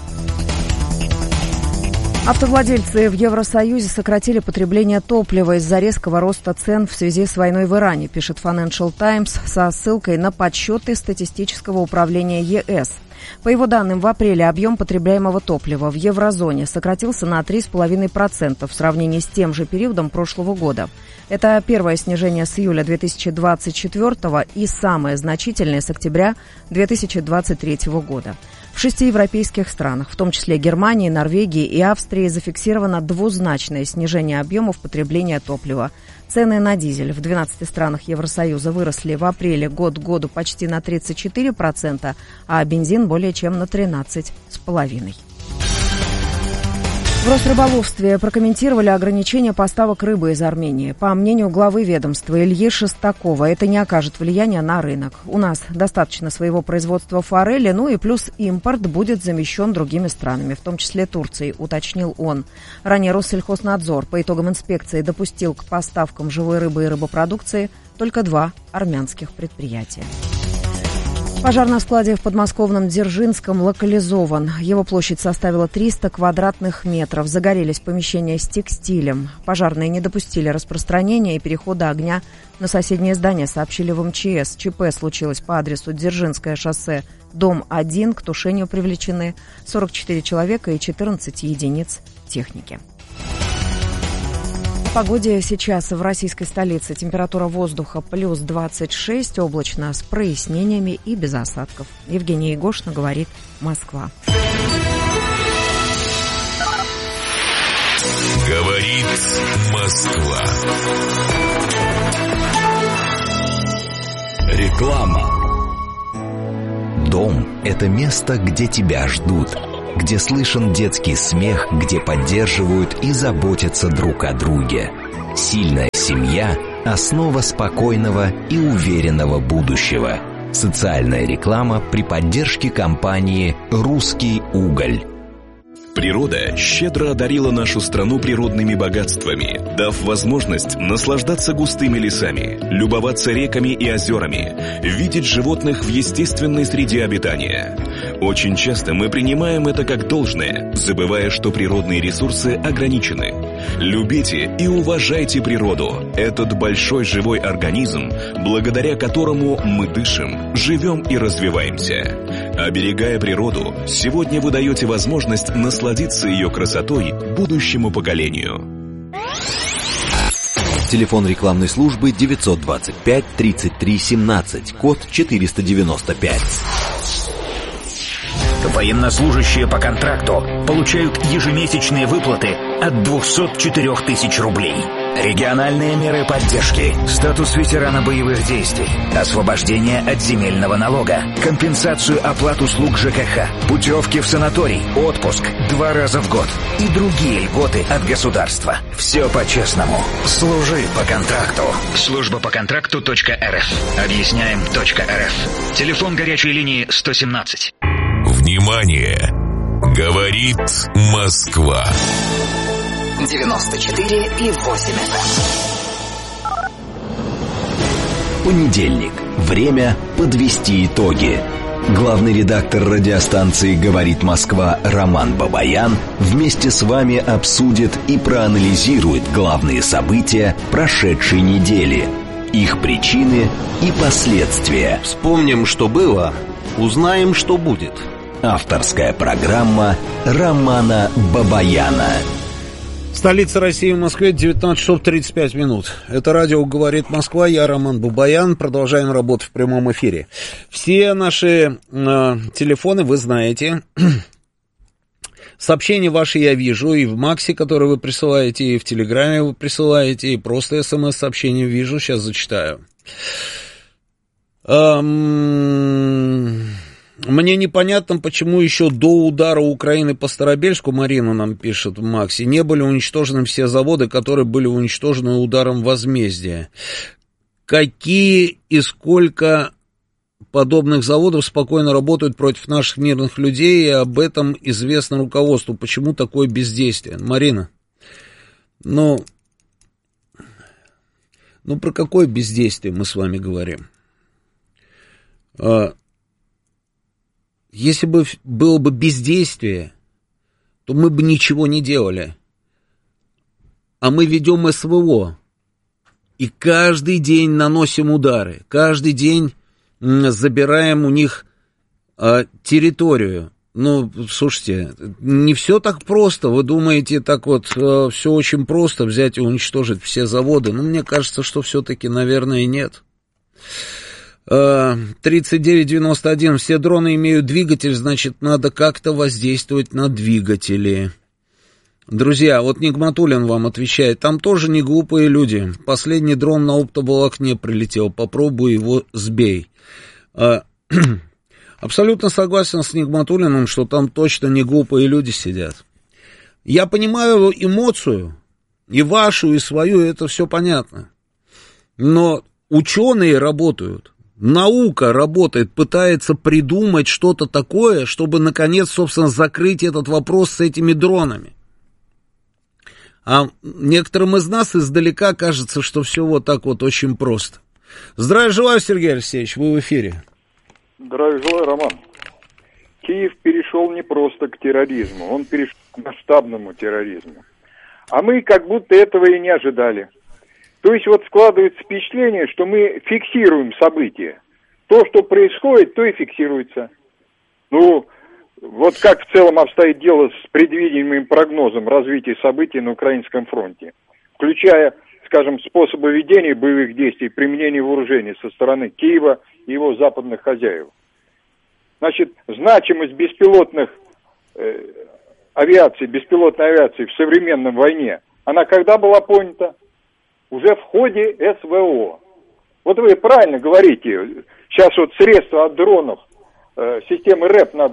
Автовладельцы в Евросоюзе сократили потребление топлива из-за резкого роста цен в связи с войной в Иране, пишет Financial Times со ссылкой на подсчеты статистического управления ЕС. По его данным, в апреле объем потребляемого топлива в еврозоне сократился на 3,5% в сравнении с тем же периодом прошлого года. Это первое снижение с июля 2024 и самое значительное с октября 2023 года. В 6 европейских странах, в том числе Германии, Норвегии и Австрии, зафиксировано двузначное снижение объемов потребления топлива. Цены на дизель в 12 странах Евросоюза выросли в апреле год к году почти на 34%, а бензин более чем на 13,5%. В Росрыболовстве прокомментировали ограничение поставок рыбы из Армении. По мнению главы ведомства Ильи Шестакова, это не окажет влияния на рынок. У нас достаточно своего производства форели, ну и плюс импорт будет замещен другими странами, в том числе Турцией, уточнил он. Ранее Россельхознадзор по итогам инспекции допустил к поставкам живой рыбы и рыбопродукции только 2 армянских предприятия. Пожар на складе в подмосковном Дзержинском локализован. Его площадь составила 300 квадратных метров. Загорелись помещения с текстилем. Пожарные не допустили распространения и перехода огня на соседнее здание, сообщили в МЧС. ЧП случилось по адресу Дзержинское шоссе, дом 1. К тушению привлечены 44 человека и 14 единиц техники. По погоде сейчас в российской столице температура воздуха плюс 26, облачно с прояснениями и без осадков. Евгения Егошина, говорит Москва. Говорит Москва. Реклама. Дом – это место, где тебя ждут, где слышен детский смех, где поддерживают и заботятся друг о друге. Сильная семья – основа спокойного и уверенного будущего. Социальная реклама при поддержке компании «Русский уголь». Природа щедро одарила нашу страну природными богатствами, дав возможность наслаждаться густыми лесами, любоваться реками и озерами, видеть животных в естественной среде обитания. Очень часто мы принимаем это как должное, забывая, что природные ресурсы ограничены. Любите и уважайте природу, этот большой живой организм, благодаря которому мы дышим, живем и развиваемся. Оберегая природу, сегодня вы даете возможность насладиться ее красотой будущему поколению. Телефон рекламной службы 925 33 17, код 495. Военнослужащие по контракту получают ежемесячные выплаты от 204 тысяч рублей. Региональные меры поддержки, статус ветерана боевых действий, освобождение от земельного налога, компенсацию оплат услуг ЖКХ, путевки в санаторий, отпуск 2 раза в год и другие льготы от государства. Все по-честному. Служи по контракту. Служба по контракту.рф. Объясняем.рф. Телефон горячей линии 117. Внимание! Говорит Москва. 94,8. Понедельник. Время подвести итоги. Главный редактор радиостанции «Говорит Москва» Роман Бабаян вместе с вами обсудит и проанализирует главные события прошедшей недели, их причины и последствия. Вспомним, что было, узнаем, что будет. Авторская программа Романа Бабаяна. Столица России, в Москве, 19 часов 35 минут. Это радио «Говорит Москва», я Роман Бабаян. Продолжаем работу в прямом эфире. Все наши телефоны вы знаете. Сообщения ваши я вижу и в Максе, которые вы присылаете, и в Телеграме вы присылаете, и просто СМС-сообщения вижу. Сейчас зачитаю. Мне непонятно, почему еще до удара Украины по Старобельску, Марина нам пишет в Максе, не были уничтожены все заводы, которые были уничтожены ударом возмездия. Какие и сколько подобных заводов спокойно работают против наших мирных людей, и об этом известно руководству. Почему такое бездействие? Марина, ну про какое бездействие мы с вами говорим? Если бы было бы бездействие, то мы бы ничего не делали. А мы ведем СВО. И каждый день наносим удары. Каждый день забираем у них территорию. Ну, слушайте, не все так просто. Вы думаете, так вот все очень просто взять и уничтожить все заводы? Ну, мне кажется, что все-таки, наверное, нет. 3991. Все дроны имеют двигатель, значит, надо как-то воздействовать на двигатели. Друзья, вот Нигматуллин вам отвечает. Там тоже не глупые люди. Последний дрон на оптоволокне прилетел. Попробуй его сбей. Абсолютно согласен с Нигматуллиным, что там точно не глупые люди сидят. Я понимаю эмоцию. И вашу, и свою, это все понятно. Но ученые работают. Наука работает, пытается придумать что-то такое, чтобы, наконец, собственно, закрыть этот вопрос с этими дронами. А некоторым из нас издалека кажется, что все вот так вот очень просто. Здравия желаю, Сергей Алексеевич, вы в эфире. Здравия желаю, Роман. Киев перешел не просто к терроризму, он перешел к масштабному терроризму. А мы как будто этого и не ожидали. То есть вот складывается впечатление, что мы фиксируем события. То, что происходит, то и фиксируется. Ну, вот как в целом обстоит дело с предвидимым прогнозом развития событий на Украинском фронте, включая, скажем, способы ведения боевых действий, применения вооружений со стороны Киева и его западных хозяев. Значит, значимость беспилотной авиации в современной войне, она когда была понята? Уже в ходе СВО. Вот вы правильно говорите, сейчас вот средства от дронов, системы РЭП надо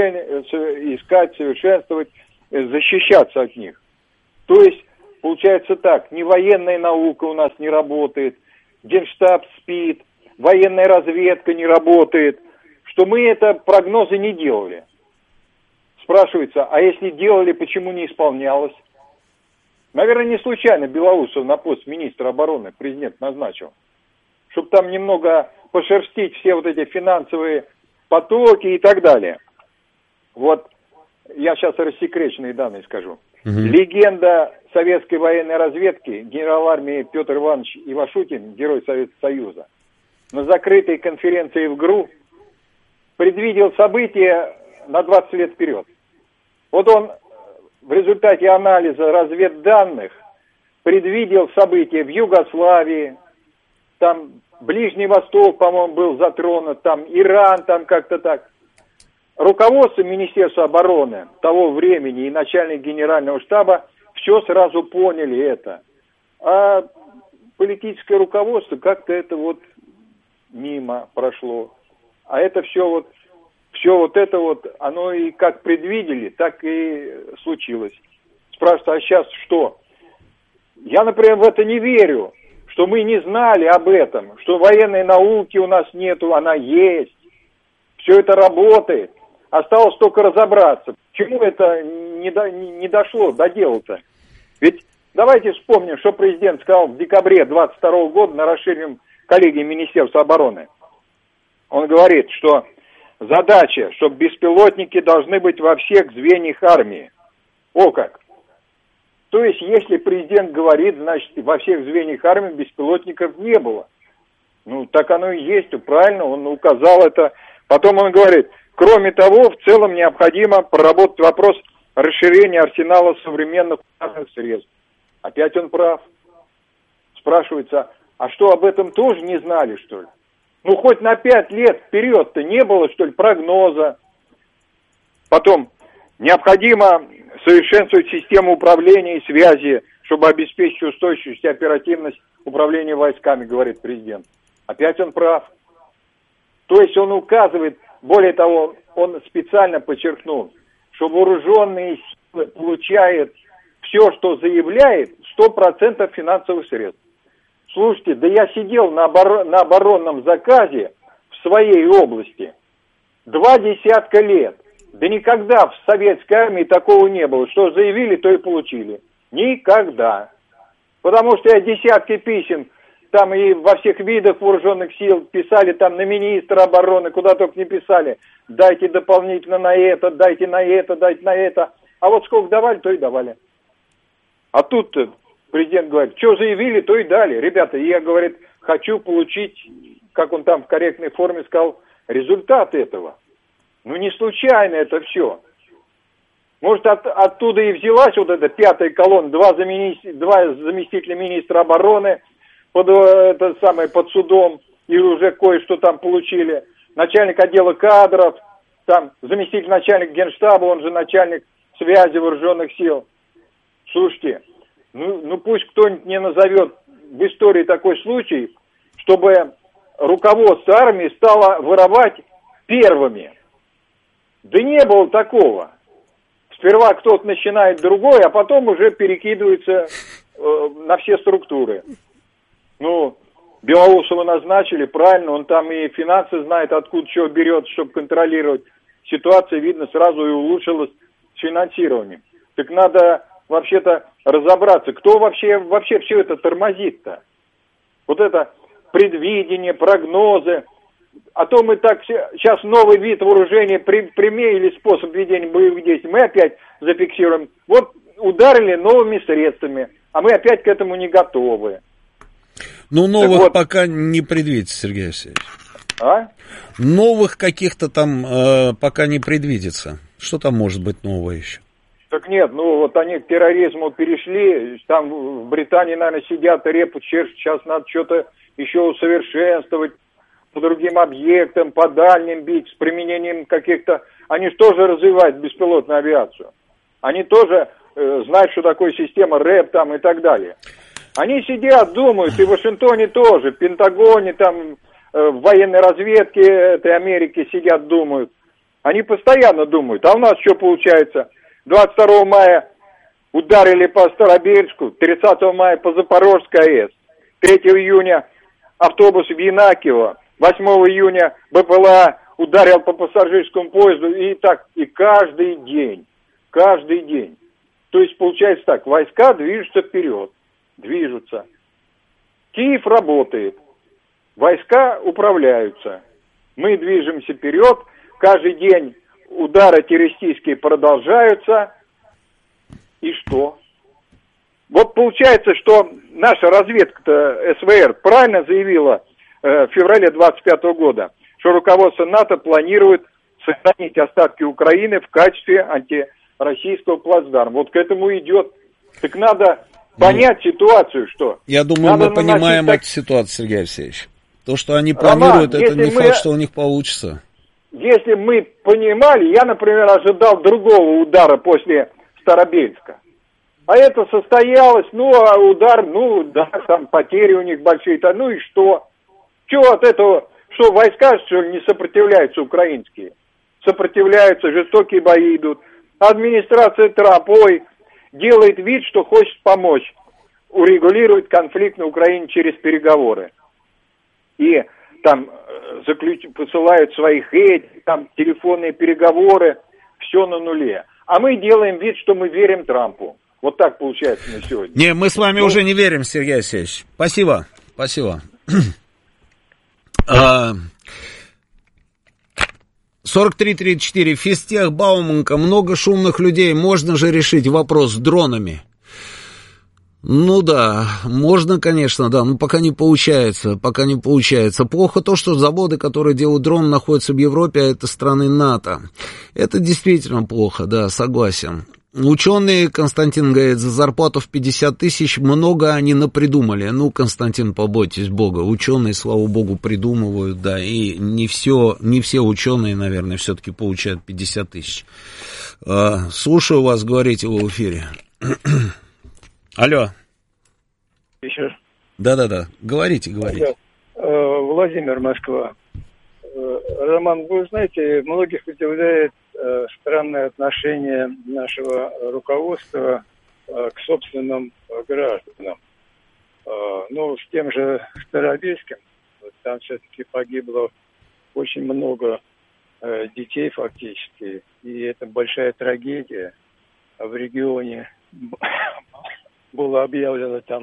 искать, совершенствовать, защищаться от них. То есть, получается так, ни военная наука у нас не работает, Генштаб спит, военная разведка не работает, что мы это прогнозы не делали. Спрашивается, а если делали, почему не исполнялось? Наверное, не случайно Белоусов на пост министра обороны президент назначил. Чтобы там немного пошерстить все вот эти финансовые потоки и так далее. Вот, я сейчас рассекреченные данные скажу. Легенда советской военной разведки, генерал армии Петр Иванович Ивашутин, герой Советского Союза, на закрытой конференции в ГРУ предвидел события на 20 лет вперед. Вот он в результате анализа разведданных предвидел события в Югославии, там Ближний Восток, по-моему, был затронут, там Иран, там как-то так. Руководство Министерства обороны того времени и начальник генерального штаба все сразу поняли это. А политическое руководство как-то это вот мимо прошло. А это все вот это вот, оно и как предвидели, так и случилось. Спрашивают, а сейчас что? Я, например, в это не верю, что мы не знали об этом, что военной науки у нас нету, она есть. Все это работает. Осталось только разобраться, почему это не дошло до дела-то. Ведь давайте вспомним, что президент сказал в декабре 2022 года на расширенном коллегии Министерства обороны. Он говорит, что задача, чтобы беспилотники должны быть во всех звеньях армии. О как! То есть, если президент говорит, значит, во всех звеньях армии беспилотников не было. Ну, так оно и есть, правильно, он указал это. Потом он говорит, кроме того, в целом необходимо проработать вопрос расширения арсенала современных ударных средств. Опять он прав. Спрашивается, а что, об этом тоже не знали, что ли? Ну, хоть на 5 лет вперед-то не было, что ли, прогноза. Потом, необходимо совершенствовать систему управления и связи, чтобы обеспечить устойчивость и оперативность управления войсками, говорит президент. Опять он прав. То есть он указывает, более того, он специально подчеркнул, что вооруженные силы получают все, что заявляет, 100% финансовых средств. Слушайте, да я сидел на оборонном заказе в своей области 20 лет. Да никогда в советской армии такого не было. Что заявили, то и получили. Никогда. Потому что я десятки писем, там и во всех видах вооруженных сил писали, там на министра обороны, куда только не писали. Дайте дополнительно на это, дайте на это, дайте на это. А вот сколько давали, то и давали. А тут президент говорит, что заявили, то и дали. Ребята, я, говорит, хочу получить, как он там в корректной форме сказал, результат этого. Ну, не случайно это все. Может, оттуда и взялась вот эта пятая колонна, два заместителя министра обороны под судом, и уже кое-что там получили. Начальник отдела кадров, там заместитель начальника Генштаба, он же начальник связи вооруженных сил. Слушайте, ну пусть кто-нибудь мне назовет в истории такой случай, чтобы руководство армии стало воровать первыми. Да не было такого. Сперва кто-то начинает другой, а потом уже перекидывается на все структуры. Ну, Белоусова назначили, правильно, он там и финансы знает, откуда чего берет, чтобы контролировать. Ситуация, видно, сразу и улучшилась с финансированием. Так надо вообще-то разобраться, кто вообще все это тормозит-то. Вот это предвидение, прогнозы. А то мы так сейчас новый вид вооружения применили, способ ведения боевых действий, мы опять зафиксируем. Вот ударили новыми средствами, а мы опять к этому не готовы. Ну, новых вот пока не предвидится, Сергей Алексеевич. А? Новых каких-то там пока не предвидится. Что там может быть нового еще? Так нет, ну вот они к терроризму перешли, там в Британии, наверное, сидят и репу чешут, сейчас надо что-то еще усовершенствовать, по другим объектам, по дальним бить, с применением каких-то... Они же тоже развивают беспилотную авиацию. Они тоже знают, что такое система РЭП там и так далее. Они сидят, думают, и в Вашингтоне тоже, в Пентагоне, там, в военной разведке этой Америки сидят, думают. Они постоянно думают. А у нас что получается? 22 мая ударили по Старобельску, 30 мая по Запорожской АЭС, 3 июня автобус в Янакиево, 8 июня БПЛА ударил по пассажирскому поезду, и так, и каждый день. То есть получается так, войска движутся вперед, движутся. Киев работает, войска управляются, мы движемся вперед, каждый день удары террористические продолжаются, и что? Вот получается, что наша разведка СВР правильно заявила в феврале 25 года, что руководство НАТО планирует сохранить остатки Украины в качестве антироссийского плацдарма. Вот к этому идет. Так надо понять ситуацию, что... Я думаю, мы понимаем эту ситуацию, Сергей Алексеевич. То, что они планируют, это не факт, что у них получится. Если мы понимали, я, например, ожидал другого удара после Старобельска. А это состоялось, а удар, там потери у них большие-то, ну и что? Чего от этого, что войска, что ли, не сопротивляются украинские? Сопротивляются, жестокие бои идут. Администрация Трампа, делает вид, что хочет помочь, урегулировать конфликт на Украине через переговоры. И там посылают своих там телефонные переговоры, все на нуле. А мы делаем вид, что мы верим Трампу. Вот так получается на сегодня. Не, мы с вами уже не верим, Сергей Алексеевич. Спасибо. 43-34. Физтех, Бауманка, много шумных людей. Можно же решить вопрос с дронами? Ну да, можно, конечно, да, но пока не получается. Плохо то, что заводы, которые делают дрон, находятся в Европе, а это страны НАТО. Это действительно плохо, да, согласен. Ученые, Константин говорит, за зарплату в 50 тысяч много они напридумали. Ну, Константин, побойтесь Бога. Ученые, слава Богу, придумывают, да, и не все ученые, наверное, все-таки получают 50 тысяч. Слушаю вас, говорите вы в эфире. Алло. Вечер. Да. Говорите. Владимир, Москва. Роман, вы знаете, многих удивляет странное отношение нашего руководства к собственным гражданам. Ну, с тем же Старобельским, там все-таки погибло очень много детей фактически, и это большая трагедия. В регионе было объявлено там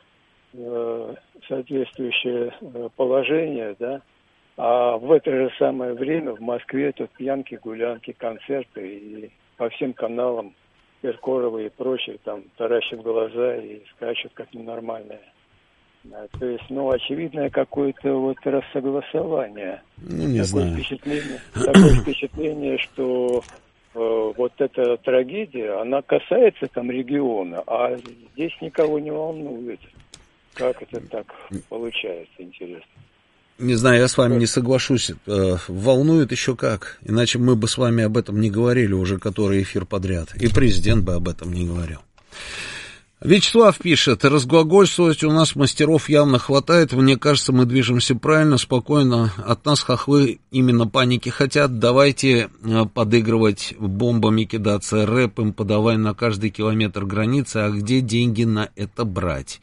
соответствующее положение, да, а в это же самое время в Москве тут пьянки, гулянки, концерты, и по всем каналам Киркорова и прочие там таращат глаза и скачут как ненормальные. То есть, очевидное какое-то вот рассогласование. Не знаю. Такое впечатление, что вот эта трагедия, она касается там региона, а здесь никого не волнует. Как это так получается, интересно? Не знаю, я с вами не соглашусь. Волнует еще как. Иначе мы бы с вами об этом не говорили уже который эфир подряд. И президент бы об этом не говорил. Вячеслав пишет, разглагольствовать у нас мастеров явно хватает. Мне кажется, мы движемся правильно, спокойно. От нас хохлы именно паники хотят. Давайте подыгрывать бомбами, кидаться, рэп им подавай на каждый километр границы. А где деньги на это брать?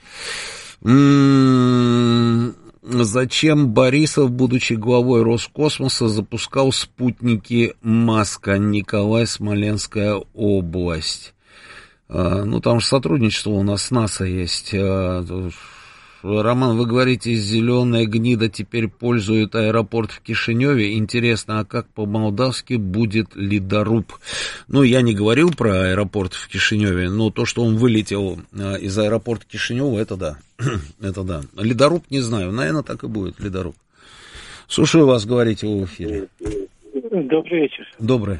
Зачем Борисов, будучи главой Роскосмоса, запускал спутники Маска? Николай, Смоленская область. Ну, там же сотрудничество у нас с НАСА есть. Роман, вы говорите, зеленая гнида теперь пользует аэропорт в Кишиневе. Интересно, а как по-молдавски будет ледоруб? Ну, я не говорил про аэропорт в Кишиневе, но то, что он вылетел из аэропорта Кишинева, это да. Это да. Ледоруб не знаю, наверное, так и будет, ледоруб. Слушаю вас, говорите в эфире. Добрый вечер. Добрый.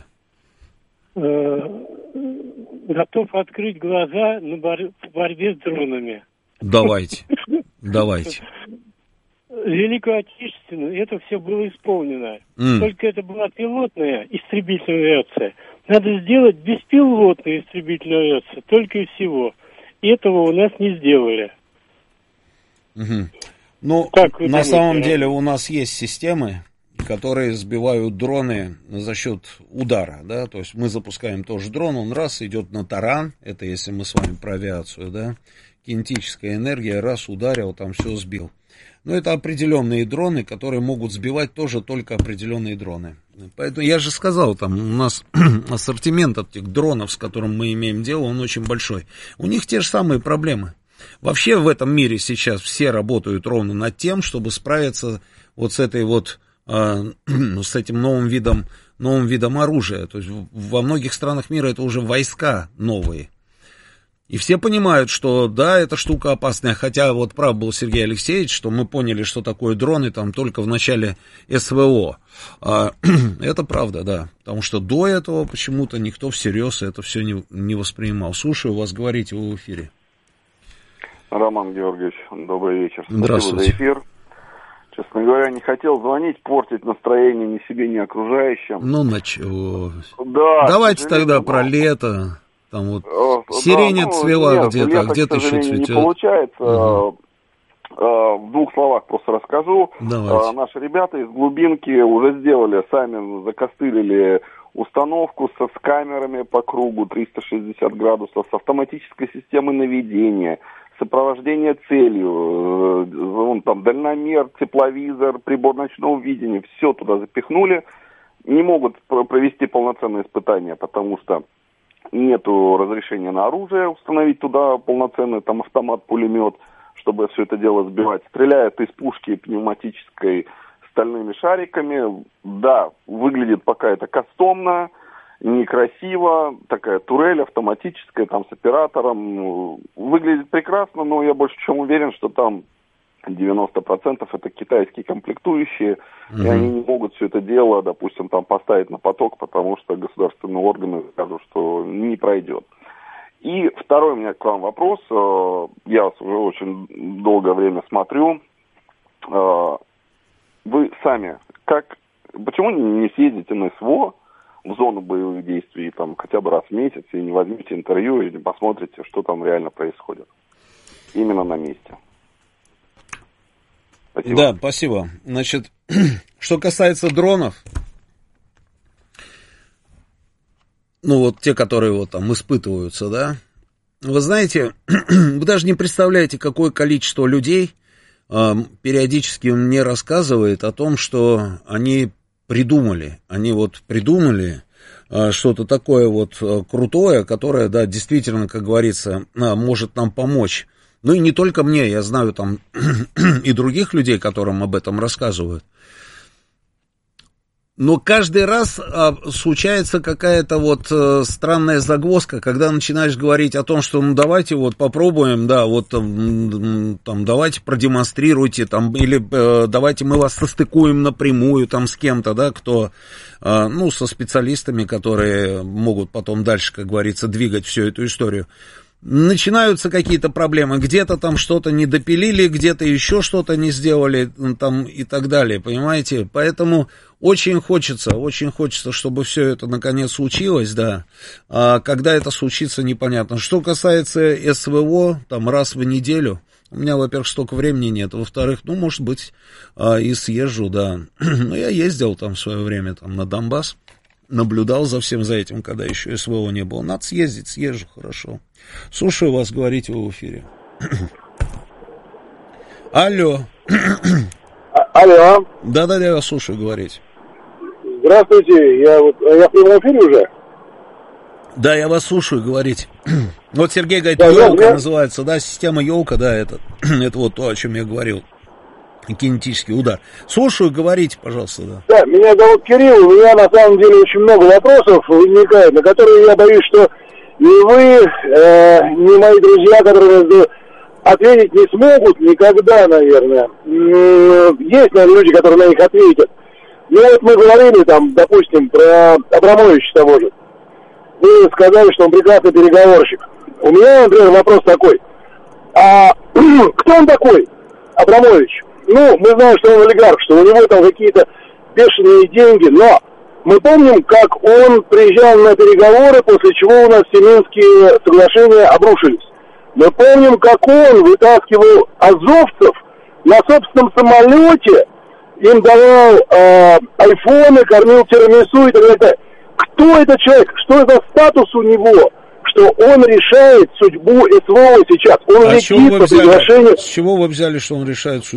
Готов открыть глаза в борьбе с дронами. Давайте. Давайте. Великую Отечественную это все было исполнено. Только это была пилотная истребительная авиация. Надо сделать беспилотную истребительную авиацию. Только и всего. И этого у нас не сделали. Угу. Ну, на самом деле у нас есть системы, которые сбивают дроны за счет удара, да, то есть мы запускаем тоже дрон, он раз идет на таран, это если мы с вами про авиацию, да, кинетическая энергия, раз ударил, там все сбил. Но это определенные дроны, которые могут сбивать тоже только определенные дроны. Поэтому я же сказал, там у нас ассортимент этих дронов, с которым мы имеем дело, он очень большой. У них те же самые проблемы. Вообще в этом мире сейчас все работают ровно над тем, чтобы справиться вот с этой вот с этим новым видом оружия. То есть во многих странах мира это уже войска новые. И все понимают, что да, эта штука опасная, хотя вот прав был Сергей Алексеевич, что мы поняли, что такое дроны там только в начале СВО. Это правда, да, потому что до этого почему-то никто всерьез это все не воспринимал. Слушаю вас, говорите в эфире. Роман Георгиевич, добрый вечер. Здравствуйте. Спасибо за эфир. Честно говоря, не хотел звонить, портить настроение ни себе, ни окружающим. Ну, на чего? Да. Давайте тогда про лето. Там вот сирень отцвела где-то, а где-то еще цветет. Не получается. В двух словах просто расскажу. Давайте. Наши ребята из глубинки уже сделали, сами закостылили установку с камерами по кругу 360 градусов, с автоматической системой наведения, сопровождение целью, там дальномер, тепловизор, прибор ночного видения, все туда запихнули. Не могут провести полноценное испытание, потому что нету разрешения на оружие, установить туда полноценный там автомат, пулемет, чтобы все это дело сбивать. Стреляют из пушки пневматической стальными шариками. Да, выглядит пока это кастомно, некрасиво, такая турель автоматическая, там с оператором. Выглядит прекрасно, но я больше чем уверен, что там 90% это китайские комплектующие, и они не могут все это дело, допустим, там поставить на поток, потому что государственные органы скажут, что не пройдет. И второй у меня к вам вопрос. Я вас уже очень долгое время смотрю. Вы сами почему не съездите на СВО в зону боевых действий там хотя бы раз в месяц и не возьмете интервью и не посмотрите, что там реально происходит? Именно на месте. Спасибо. Да, спасибо. Значит, что касается дронов, ну вот те, которые вот там испытываются, да, вы знаете, вы даже не представляете, какое количество людей периодически мне рассказывает о том, что они придумали что-то такое вот крутое, которое, да, действительно, как говорится, может нам помочь. Ну и не только мне, я знаю там и других людей, которым об этом рассказывают. Но каждый раз случается какая-то вот странная загвоздка, когда начинаешь говорить о том, что ну давайте вот попробуем, да, вот там давайте продемонстрируйте, там, или давайте мы вас состыкуем напрямую там с кем-то, да, кто, ну, со специалистами, которые могут потом дальше, как говорится, двигать всю эту историю. Начинаются какие-то проблемы, где-то там что-то не допилили, где-то еще что-то не сделали, там и так далее, понимаете? Поэтому очень хочется, чтобы все это наконец случилось, да. А когда это случится, непонятно. Что касается СВО, там раз в неделю, у меня, во-первых, столько времени нет, во-вторых, ну, может быть, и съезжу, да. Но я ездил там в свое время там на Донбасс, наблюдал за всем за этим, когда еще СВО не было. Надо съездить, съезжу, хорошо. Слушаю вас, говорите в эфире. Алло. Алло. Да-да-да, я вас слушаю, говорите. Здравствуйте, я в прямом эфире уже? Да, я вас слушаю, говорите. Вот Сергей говорит, елка называется, да, система елка, да, это вот то, о чем я говорил. Кинетический удар. Слушаю, говорите, пожалуйста, да. Да, меня зовут Кирилл, у меня на самом деле очень много вопросов возникает, на которые я боюсь, что ни вы, ни мои друзья, которые ответить не смогут никогда, наверное. Есть, наверное, люди, которые на них ответят. Ну вот мы говорили там, допустим, про Абрамовича того же. Вы сказали, что он прекрасный переговорщик. У меня, например, вопрос такой. А кто он такой, Абрамович? Ну, мы знаем, что он олигарх, что у него там какие-то бешеные деньги, но мы помним, как он приезжал на переговоры, после чего у нас все Минские соглашения обрушились. Мы помним, как он вытаскивал азовцев на собственном самолете, им давал айфоны, кормил тирамису и так далее. Кто этот человек? Что за статус у него? Что он решает судьбу СВО сейчас. Он летит по приглашению. С чего вы взяли, что он решает судьбу?